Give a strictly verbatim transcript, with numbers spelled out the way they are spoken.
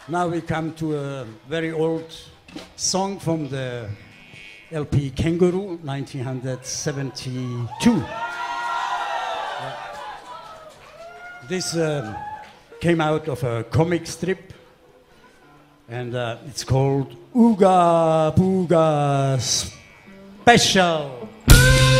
Now we come to a very old song from the L P Kangaroo, nineteen seventy-two. This um, came out of a comic strip, and uh, it's called Ooga Booga Special.